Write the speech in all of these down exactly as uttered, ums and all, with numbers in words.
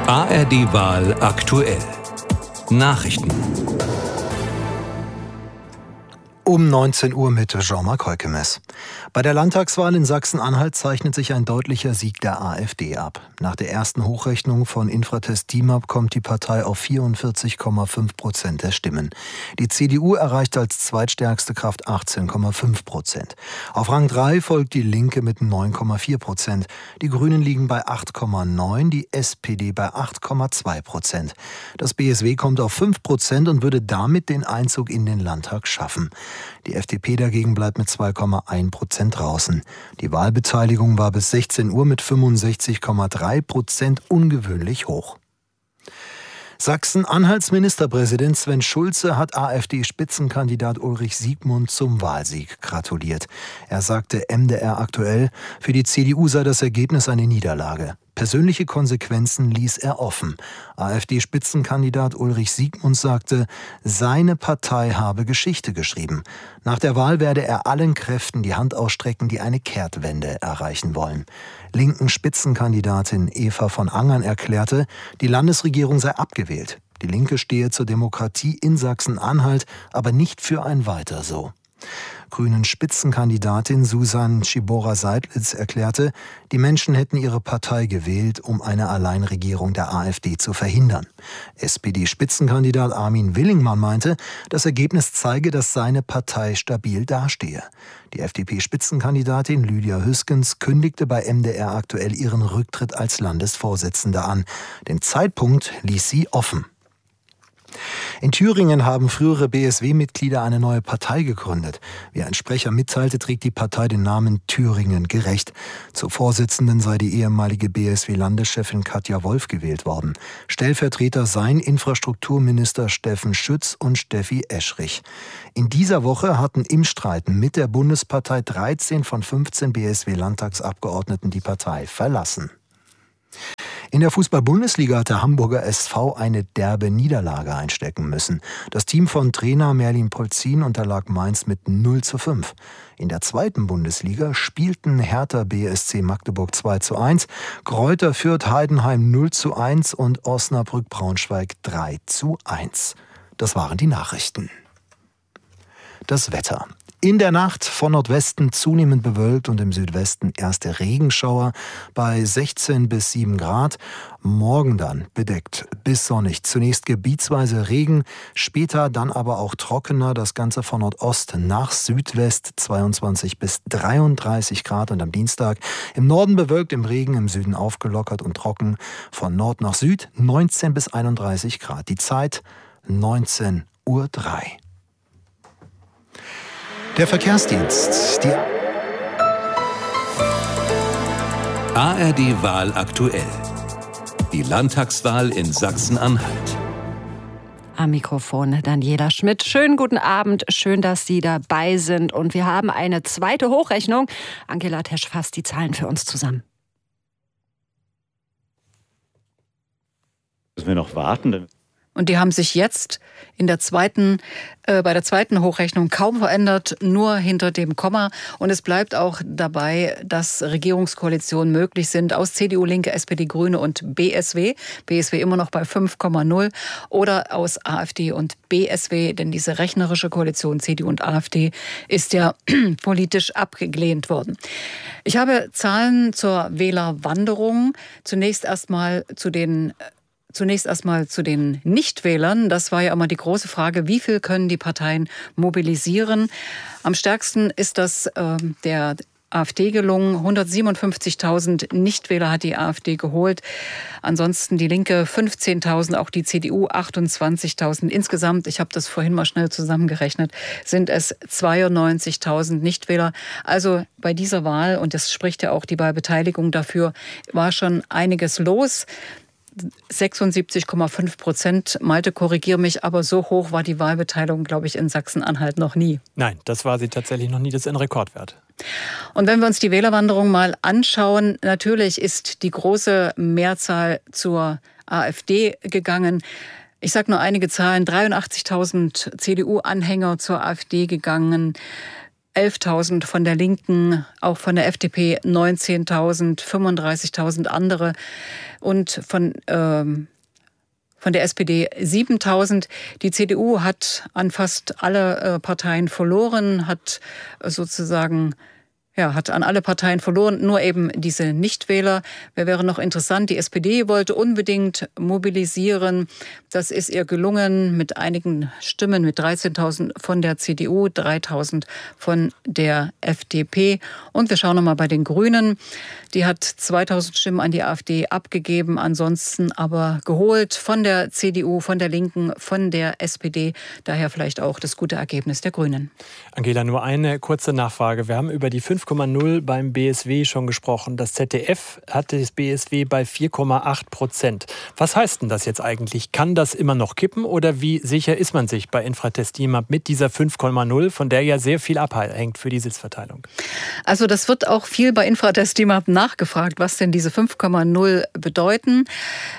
A R D-Wahl aktuell. Nachrichten. Um neunzehn Uhr mit Jean-Marc Heukemes. Bei der Landtagswahl in Sachsen-Anhalt zeichnet sich ein deutlicher Sieg der AfD ab. Nach der ersten Hochrechnung von Infratest D I M A P kommt die Partei auf vierundvierzig Komma fünf Prozent der Stimmen. Die C D U erreicht als zweitstärkste Kraft achtzehn Komma fünf Prozent. Auf Rang drei folgt die Linke mit neun Komma vier Prozent. Die Grünen liegen bei acht Komma neun, die S P D bei acht Komma zwei Prozent. Das B S W kommt auf fünf Prozent und würde damit den Einzug in den Landtag schaffen. Die F D P dagegen bleibt mit zwei Komma eins Prozent draußen. Die Wahlbeteiligung war bis sechzehn Uhr mit fünfundsechzig Komma drei Prozent ungewöhnlich hoch. Sachsen-Anhalts Ministerpräsident Sven Schulze hat AfD-Spitzenkandidat Ulrich Siegmund zum Wahlsieg gratuliert. Er sagte M D R aktuell, für die C D U sei das Ergebnis eine Niederlage. Persönliche Konsequenzen ließ er offen. AfD-Spitzenkandidat Ulrich Siegmund sagte, seine Partei habe Geschichte geschrieben. Nach der Wahl werde er allen Kräften die Hand ausstrecken, die eine Kehrtwende erreichen wollen. Linken Spitzenkandidatin Eva von Angern erklärte, die Landesregierung sei abgewählt. Die Linke stehe zur Demokratie in Sachsen-Anhalt, aber nicht für ein Weiter so. Grünen Spitzenkandidatin Susan Schibora-Seidlitz erklärte, die Menschen hätten ihre Partei gewählt, um eine Alleinregierung der AfD zu verhindern. S P D-Spitzenkandidat Armin Willingmann meinte, das Ergebnis zeige, dass seine Partei stabil dastehe. Die F D P-Spitzenkandidatin Lydia Hüskens kündigte bei M D R aktuell ihren Rücktritt als Landesvorsitzende an. Den Zeitpunkt ließ sie offen. In Thüringen haben frühere B S W-Mitglieder eine neue Partei gegründet. Wie ein Sprecher mitteilte, trägt die Partei den Namen Thüringen gerecht. Zur Vorsitzenden sei die ehemalige B S W-Landeschefin Katja Wolf gewählt worden. Stellvertreter seien Infrastrukturminister Steffen Schütz und Steffi Eschrich. In dieser Woche hatten im Streit mit der Bundespartei dreizehn von fünfzehn B S W-Landtagsabgeordneten die Partei verlassen. In der Fußball-Bundesliga hat der Hamburger S V eine derbe Niederlage einstecken müssen. Das Team von Trainer Merlin Polzin unterlag Mainz mit null zu fünf. In der zweiten Bundesliga spielten Hertha B S C Magdeburg zwei zu eins, Greuther Fürth Heidenheim null zu eins und Osnabrück Braunschweig drei zu eins. Das waren die Nachrichten. Das Wetter. In der Nacht von Nordwesten zunehmend bewölkt und im Südwesten erste Regenschauer bei sechzehn bis sieben Grad. Morgen dann bedeckt bis sonnig. Zunächst gebietsweise Regen, später dann aber auch trockener. Das Ganze von Nordost nach Südwest zweiundzwanzig bis dreiunddreißig Grad. Und am Dienstag im Norden bewölkt, im Regen, im Süden aufgelockert und trocken. Von Nord nach Süd neunzehn bis einunddreißig Grad. Die Zeit neunzehn Uhr drei. Der Verkehrsdienst. Die A R D-Wahl aktuell. Die Landtagswahl in Sachsen-Anhalt. Am Mikrofon Daniela Schmidt. Schönen guten Abend, schön, dass Sie dabei sind. Und wir haben eine zweite Hochrechnung. Angela Tesch fasst die Zahlen für uns zusammen. Müssen wir noch warten? Und die haben sich jetzt in der zweiten, äh, bei der zweiten Hochrechnung kaum verändert, nur hinter dem Komma. Und es bleibt auch dabei, dass Regierungskoalitionen möglich sind aus C D U, Linke, S P D, Grüne und B S W. B S W immer noch bei fünf Komma null oder aus AfD und B S W, denn diese rechnerische Koalition C D U und AfD ist ja politisch abgelehnt worden. Ich habe Zahlen zur Wählerwanderung. Zunächst erstmal zu den Zunächst erstmal zu den Nichtwählern. Das war ja immer die große Frage, wie viel können die Parteien mobilisieren? Am stärksten ist das äh, der AfD gelungen. hundertsiebenundfünfzigtausend Nichtwähler hat die AfD geholt. Ansonsten die Linke fünfzehntausend, auch die C D U achtundzwanzigtausend. Insgesamt, ich habe das vorhin mal schnell zusammengerechnet, sind es zweiundneunzigtausend Nichtwähler. Also bei dieser Wahl, und das spricht ja auch die Wahlbeteiligung dafür, war schon einiges los. sechsundsiebzig Komma fünf Prozent. Malte, korrigiere mich, aber so hoch war die Wahlbeteiligung, glaube ich, in Sachsen-Anhalt noch nie. Nein, das war sie tatsächlich noch nie. Das ist ein Rekordwert. Und wenn wir uns die Wählerwanderung mal anschauen, natürlich ist die große Mehrzahl zur AfD gegangen. Ich sage nur einige Zahlen. dreiundachtzigtausend C D U-Anhänger zur AfD gegangen. elftausend, von der Linken, auch von der F D P neunzehntausend, fünfunddreißigtausend andere und von ähm, Von der S P D siebentausend. Die C D U hat an fast alle äh, Parteien verloren, hat äh, sozusagen, ja, hat an alle Parteien verloren, nur eben diese Nichtwähler. Wer wäre noch interessant? Die S P D wollte unbedingt mobilisieren. Das ist ihr gelungen mit einigen Stimmen, mit dreizehntausend von der C D U, dreitausend von der F D P. Und wir schauen nochmal bei den Grünen. Die hat zweitausend Stimmen an die AfD abgegeben, ansonsten aber geholt von der C D U, von der Linken, von der S P D. Daher vielleicht auch das gute Ergebnis der Grünen. Angela, nur eine kurze Nachfrage. Wir haben über die fünf Komma null beim B S W schon gesprochen. Das Z D F hat das B S W bei vier Komma acht Prozent. Was heißt denn das jetzt eigentlich? Kann das immer noch kippen oder wie sicher ist man sich bei Infratest DIMAP mit dieser fünf Komma null, von der ja sehr viel abhängt für die Sitzverteilung? Also das wird auch viel bei Infratest DIMAP nachgefragt, was denn diese fünf Komma null bedeuten.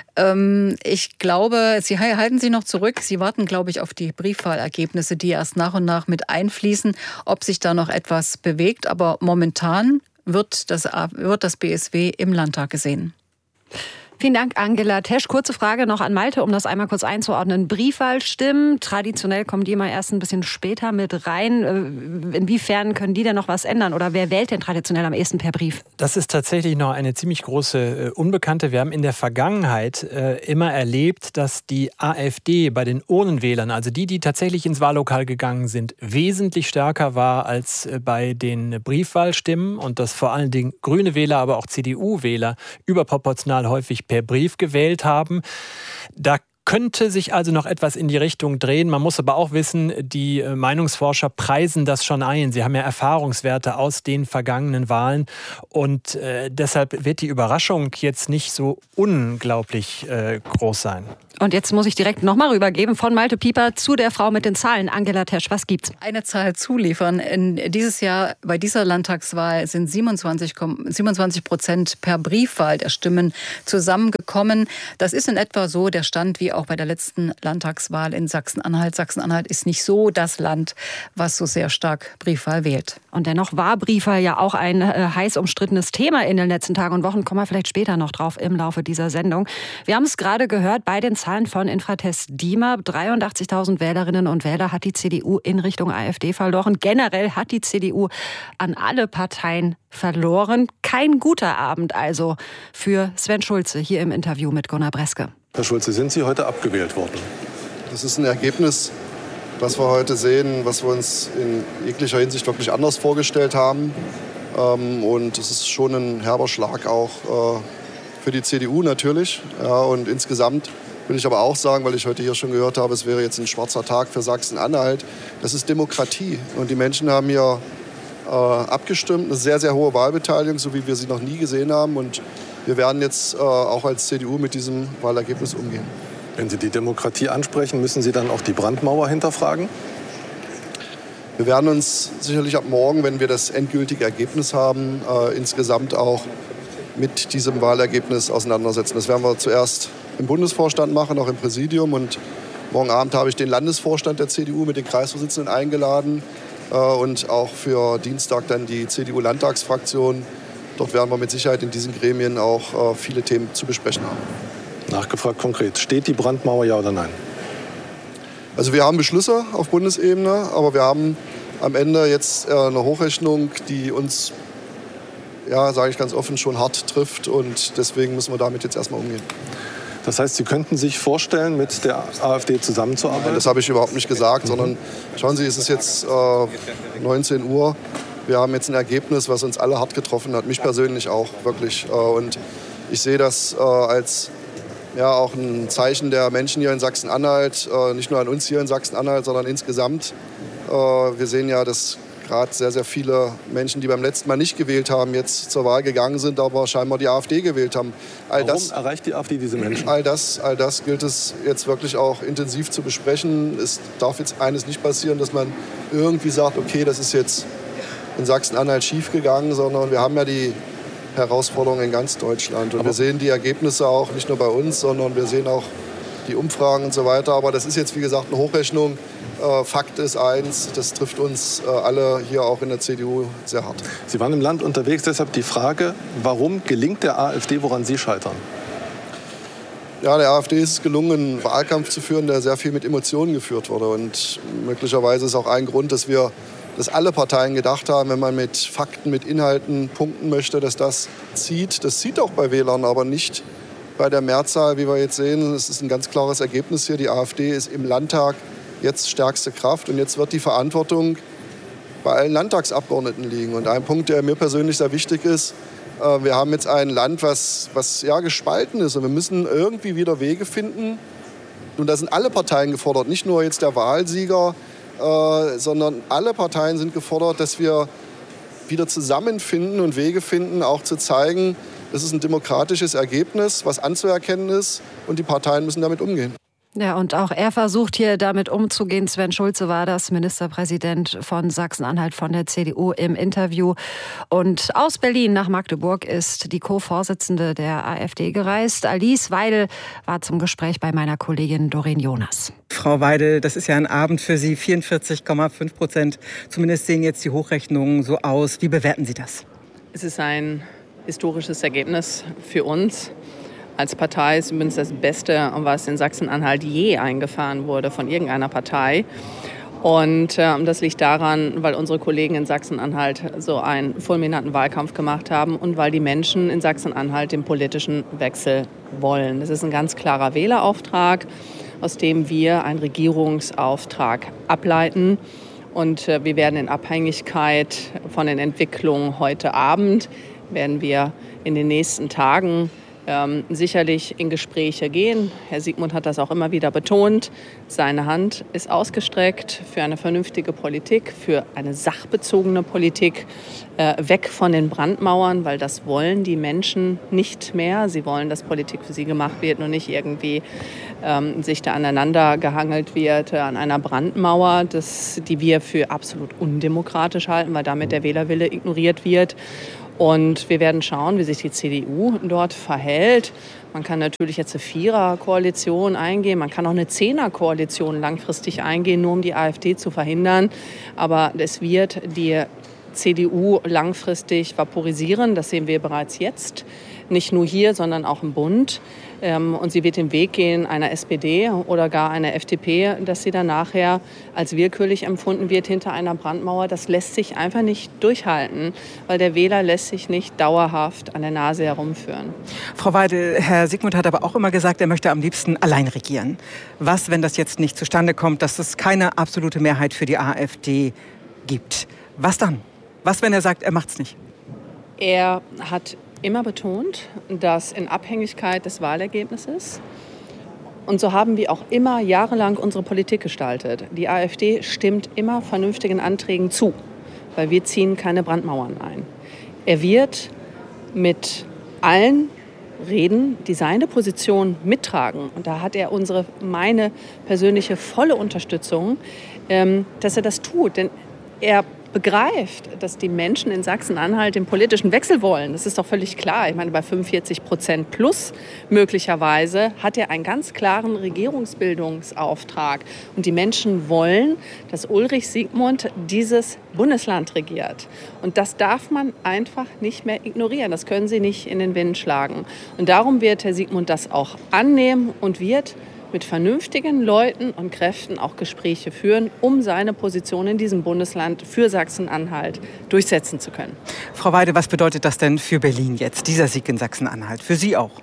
Ähm, ich glaube, Sie halten Sie noch zurück. Sie warten, glaube ich, auf die Briefwahlergebnisse, die erst nach und nach mit einfließen, ob sich da noch etwas bewegt. Aber momentan wird das, wird das B S W im Landtag gesehen. Vielen Dank, Angela Tesch. Kurze Frage noch an Malte, um das einmal kurz einzuordnen. Briefwahlstimmen, traditionell kommen die immer erst ein bisschen später mit rein. Inwiefern können die denn noch was ändern? Oder wer wählt denn traditionell am ehesten per Brief? Das ist tatsächlich noch eine ziemlich große äh, Unbekannte. Wir haben in der Vergangenheit äh, immer erlebt, dass die AfD bei den Urnenwählern, also die, die tatsächlich ins Wahllokal gegangen sind, wesentlich stärker war als äh, bei den Briefwahlstimmen und dass vor allen Dingen grüne Wähler, aber auch C D U-Wähler überproportional häufig per Brief gewählt haben. Da könnte sich also noch etwas in die Richtung drehen. Man muss aber auch wissen, die Meinungsforscher preisen das schon ein. Sie haben ja Erfahrungswerte aus den vergangenen Wahlen. Und äh, deshalb wird die Überraschung jetzt nicht so unglaublich äh, groß sein. Und jetzt muss ich direkt nochmal rübergeben von Malte Pieper zu der Frau mit den Zahlen. Angela Tesch, was gibt's? Eine Zahl zuliefern. In dieses Jahr, bei dieser Landtagswahl sind siebenundzwanzig Prozent per Briefwahl der Stimmen zusammengekommen. Das ist in etwa so der Stand wie auch bei der letzten Landtagswahl in Sachsen-Anhalt. Sachsen-Anhalt ist nicht so das Land, was so sehr stark Briefwahl wählt. Und dennoch war Briefwahl ja auch ein äh, heiß umstrittenes Thema in den letzten Tagen und Wochen. Kommen wir vielleicht später noch drauf im Laufe dieser Sendung. Wir haben es gerade gehört bei den Zahlen von Infratest DIMAP. dreiundachtzigtausend Wählerinnen und Wähler hat die C D U in Richtung AfD verloren. Generell hat die C D U an alle Parteien verloren. Kein guter Abend also für Sven Schulze hier im Interview mit Gunnar Breske. Herr Schulze, sind Sie heute abgewählt worden? Das ist ein Ergebnis, das wir heute sehen, was wir uns in jeglicher Hinsicht wirklich anders vorgestellt haben. Und es ist schon ein herber Schlag auch für die C D U natürlich. Und insgesamt will ich aber auch sagen, weil ich heute hier schon gehört habe, es wäre jetzt ein schwarzer Tag für Sachsen-Anhalt. Das ist Demokratie. Und die Menschen haben hier äh, abgestimmt. Eine sehr, sehr hohe Wahlbeteiligung, so wie wir sie noch nie gesehen haben. Und wir werden jetzt äh, auch als C D U mit diesem Wahlergebnis umgehen. Wenn Sie die Demokratie ansprechen, müssen Sie dann auch die Brandmauer hinterfragen? Wir werden uns sicherlich ab morgen, wenn wir das endgültige Ergebnis haben, äh, insgesamt auch mit diesem Wahlergebnis auseinandersetzen. Das werden wir zuerst im Bundesvorstand machen, auch im Präsidium. Und morgen Abend habe ich den Landesvorstand der C D U mit den Kreisvorsitzenden eingeladen äh, und auch für Dienstag dann die C D U-Landtagsfraktion. Dort werden wir mit Sicherheit in diesen Gremien auch äh, viele Themen zu besprechen haben. Nachgefragt konkret, steht die Brandmauer, ja oder nein? Also wir haben Beschlüsse auf Bundesebene, aber wir haben am Ende jetzt äh, eine Hochrechnung, die uns, ja, sage ich ganz offen, schon hart trifft. Und deswegen müssen wir damit jetzt erstmal umgehen. Das heißt, Sie könnten sich vorstellen, mit der AfD zusammenzuarbeiten? Nein, das habe ich überhaupt nicht gesagt, mhm. sondern schauen Sie, es ist jetzt äh, neunzehn Uhr. Wir haben jetzt ein Ergebnis, was uns alle hart getroffen hat, mich persönlich auch wirklich. Äh, und ich sehe das äh, als ja, auch ein Zeichen der Menschen hier in Sachsen-Anhalt, äh, nicht nur an uns hier in Sachsen-Anhalt, sondern insgesamt. Äh, wir sehen ja, dass gerade sehr, sehr viele Menschen, die beim letzten Mal nicht gewählt haben, jetzt zur Wahl gegangen sind, aber scheinbar die AfD gewählt haben. All Warum das, erreicht die AfD diese Menschen? All das, all das gilt es jetzt wirklich auch intensiv zu besprechen. Es darf jetzt eines nicht passieren, dass man irgendwie sagt, okay, das ist jetzt in Sachsen-Anhalt schiefgegangen, sondern wir haben ja die Herausforderungen in ganz Deutschland. Und aber wir sehen die Ergebnisse auch nicht nur bei uns, sondern wir sehen auch die Umfragen und so weiter. Aber das ist jetzt, wie gesagt, eine Hochrechnung. Äh, Fakt ist eins, das trifft uns äh, alle hier auch in der C D U sehr hart. Sie waren im Land unterwegs, deshalb die Frage, warum gelingt der AfD, woran Sie scheitern? Ja, der AfD ist es gelungen, einen Wahlkampf zu führen, der sehr viel mit Emotionen geführt wurde. Und möglicherweise ist auch ein Grund, dass wir, dass alle Parteien gedacht haben, wenn man mit Fakten, mit Inhalten punkten möchte, dass das zieht. Das zieht auch bei Wählern, aber nicht bei der Mehrzahl, wie wir jetzt sehen. Es ist ein ganz klares Ergebnis hier. Die AfD ist im Landtag jetzt stärkste Kraft. Und jetzt wird die Verantwortung bei allen Landtagsabgeordneten liegen. Und ein Punkt, der mir persönlich sehr wichtig ist, äh, wir haben jetzt ein Land, was, was ja, gespalten ist. Und wir müssen irgendwie wieder Wege finden. Und da sind alle Parteien gefordert, nicht nur jetzt der Wahlsieger, äh, sondern alle Parteien sind gefordert, dass wir wieder zusammenfinden und Wege finden, auch zu zeigen, das ist ein demokratisches Ergebnis, was anzuerkennen ist. Und die Parteien müssen damit umgehen. Ja, und auch er versucht hier damit umzugehen. Sven Schulze war das, Ministerpräsident von Sachsen-Anhalt von der C D U im Interview. Und aus Berlin nach Magdeburg ist die Co-Vorsitzende der AfD gereist. Alice Weidel war zum Gespräch bei meiner Kollegin Doreen Jonas. Frau Weidel, das ist ja ein Abend für Sie. vierundvierzig Komma fünf Prozent. Zumindest sehen jetzt die Hochrechnungen so aus. Wie bewerten Sie das? Es ist ein historisches Ergebnis für uns. Als Partei ist übrigens das Beste, was in Sachsen-Anhalt je eingefahren wurde von irgendeiner Partei. Und äh, das liegt daran, weil unsere Kollegen in Sachsen-Anhalt so einen fulminanten Wahlkampf gemacht haben und weil die Menschen in Sachsen-Anhalt den politischen Wechsel wollen. Das ist ein ganz klarer Wählerauftrag, aus dem wir einen Regierungsauftrag ableiten. Und äh, wir werden in Abhängigkeit von den Entwicklungen heute Abend, werden wir in den nächsten Tagen Ähm, sicherlich in Gespräche gehen. Herr Siegmund hat das auch immer wieder betont. Seine Hand ist ausgestreckt für eine vernünftige Politik, für eine sachbezogene Politik, äh, weg von den Brandmauern, weil das wollen die Menschen nicht mehr. Sie wollen, dass Politik für sie gemacht wird und nicht irgendwie ähm, sich da aneinander gehangelt wird äh, an einer Brandmauer, das, die wir für absolut undemokratisch halten, weil damit der Wählerwille ignoriert wird. Und wir werden schauen, wie sich die C D U dort verhält. Man kann natürlich jetzt eine Vierer-Koalition eingehen, man kann auch eine Zehner-Koalition langfristig eingehen, nur um die AfD zu verhindern. Aber es wird die C D U langfristig vaporisieren, das sehen wir bereits jetzt. Nicht nur hier, sondern auch im Bund. Und sie wird den Weg gehen einer S P D oder gar einer F D P, dass sie dann nachher als willkürlich empfunden wird hinter einer Brandmauer. Das lässt sich einfach nicht durchhalten, weil der Wähler lässt sich nicht dauerhaft an der Nase herumführen. Frau Weidel, Herr Siegmund hat aber auch immer gesagt, er möchte am liebsten allein regieren. Was, wenn das jetzt nicht zustande kommt, dass es keine absolute Mehrheit für die AfD gibt? Was dann? Was, wenn er sagt, er macht's nicht? Er hat immer betont, dass in Abhängigkeit des Wahlergebnisses, und so haben wir auch immer jahrelang unsere Politik gestaltet. Die AfD stimmt immer vernünftigen Anträgen zu, weil wir ziehen keine Brandmauern ein. Er wird mit allen reden, die seine Position mittragen. Und da hat er unsere, meine persönliche volle Unterstützung, ähm, dass er das tut. Denn er begreift, dass die Menschen in Sachsen-Anhalt den politischen Wechsel wollen. Das ist doch völlig klar. Ich meine, bei fünfundvierzig Prozent plus möglicherweise hat er einen ganz klaren Regierungsbildungsauftrag. Und die Menschen wollen, dass Ulrich Siegmund dieses Bundesland regiert. Und das darf man einfach nicht mehr ignorieren. Das können Sie nicht in den Wind schlagen. Und darum wird Herr Siegmund das auch annehmen und wird mit vernünftigen Leuten und Kräften auch Gespräche führen, um seine Position in diesem Bundesland für Sachsen-Anhalt durchsetzen zu können. Frau Weidel, was bedeutet das denn für Berlin jetzt, dieser Sieg in Sachsen-Anhalt? Für Sie auch?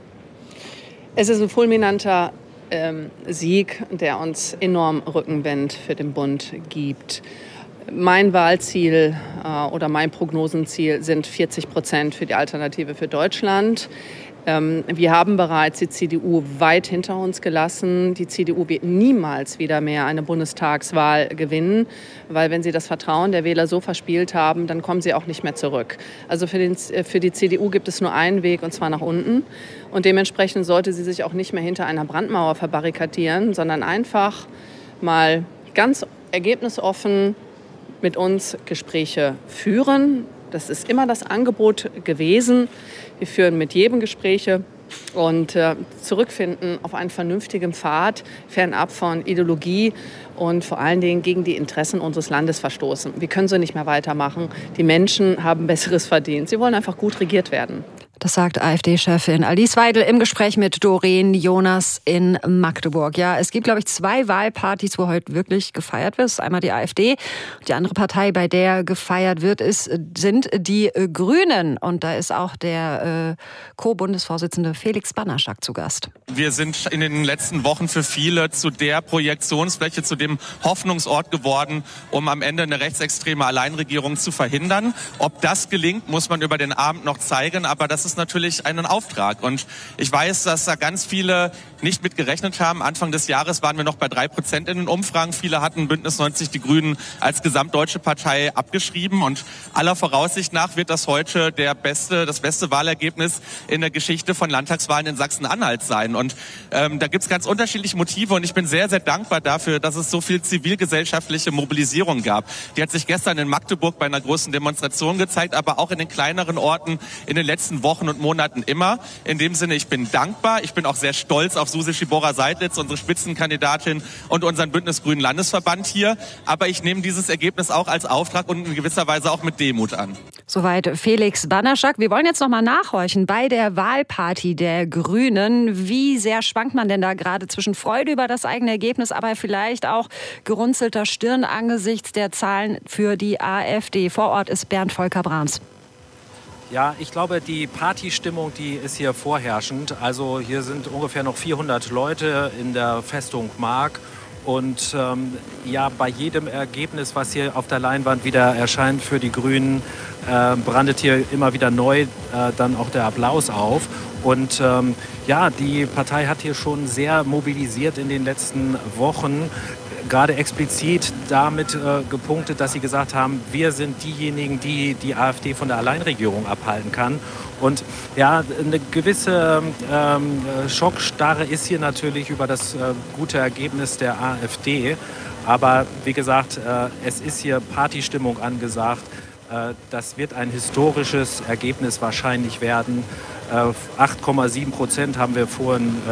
Es ist ein fulminanter ähm, Sieg, der uns enorm Rückenwind für den Bund gibt. Mein Wahlziel äh, oder mein Prognosenziel sind vierzig Prozent für die Alternative für Deutschland. Wir haben bereits die C D U weit hinter uns gelassen. Die C D U wird niemals wieder mehr eine Bundestagswahl gewinnen, weil wenn sie das Vertrauen der Wähler so verspielt haben, dann kommen sie auch nicht mehr zurück. Also für, den, für die C D U gibt es nur einen Weg, und zwar nach unten. Und dementsprechend sollte sie sich auch nicht mehr hinter einer Brandmauer verbarrikadieren, sondern einfach mal ganz ergebnisoffen mit uns Gespräche führen. Das ist immer das Angebot gewesen. Wir führen mit jedem Gespräche und äh, zurückfinden auf einen vernünftigen Pfad, fernab von Ideologie und vor allen Dingen gegen die Interessen unseres Landes verstoßen. Wir können so nicht mehr weitermachen. Die Menschen haben Besseres verdient. Sie wollen einfach gut regiert werden. Das sagt AfD-Chefin Alice Weidel im Gespräch mit Doreen Jonas in Magdeburg. Ja, es gibt, glaube ich, zwei Wahlpartys, wo heute wirklich gefeiert wird. Das ist einmal die AfD. Die andere Partei, bei der gefeiert wird, ist, sind die Grünen. Und da ist auch der äh, Co-Bundesvorsitzende Felix Banaschak zu Gast. Wir sind in den letzten Wochen für viele zu der Projektionsfläche, zu dem Hoffnungsort geworden, um am Ende eine rechtsextreme Alleinregierung zu verhindern. Ob das gelingt, muss man über den Abend noch zeigen. Aber das ist natürlich ein Auftrag. Und ich weiß, dass da ganz viele nicht mit gerechnet haben. Anfang des Jahres waren wir noch bei drei Prozent in den Umfragen. Viele hatten Bündnis neunzig Die Grünen als gesamtdeutsche Partei abgeschrieben. Und aller Voraussicht nach wird das heute der beste, das beste Wahlergebnis in der Geschichte von Landtagswahlen in Sachsen-Anhalt sein. Und ähm, da gibt es ganz unterschiedliche Motive. Und ich bin sehr, sehr dankbar dafür, dass es so viel zivilgesellschaftliche Mobilisierung gab. Die hat sich gestern in Magdeburg bei einer großen Demonstration gezeigt, aber auch in den kleineren Orten in den letzten Wochen und Monaten immer. In dem Sinne, ich bin dankbar. Ich bin auch sehr stolz auf Susi Schibora-Seidlitz, unsere Spitzenkandidatin und unseren Bündnis-Grünen Landesverband hier. Aber ich nehme dieses Ergebnis auch als Auftrag und in gewisser Weise auch mit Demut an. Soweit Felix Banaschak. Wir wollen jetzt noch mal nachhorchen bei der Wahlparty der Grünen. Wie sehr schwankt man denn da gerade zwischen Freude über das eigene Ergebnis, aber vielleicht auch gerunzelter Stirn angesichts der Zahlen für die AfD? Vor Ort ist Bernd Volker Brahms. Ja, ich glaube, die Partystimmung, die ist hier vorherrschend. Also hier sind ungefähr noch vierhundert Leute in der Festung Mark. Und ähm, ja, bei jedem Ergebnis, was hier auf der Leinwand wieder erscheint für die Grünen, äh, brandet hier immer wieder neu äh, dann auch der Applaus auf. Und ähm, ja, die Partei hat hier schon sehr mobilisiert in den letzten Wochen. Gerade explizit damit äh, gepunktet, dass sie gesagt haben, wir sind diejenigen, die die AfD von der Alleinregierung abhalten kann. Und ja, eine gewisse ähm, Schockstarre ist hier natürlich über das äh, gute Ergebnis der AfD. Aber wie gesagt, äh, es ist hier Partystimmung angesagt. Äh, das wird ein historisches Ergebnis wahrscheinlich werden. Äh, acht Komma sieben Prozent haben wir vorhin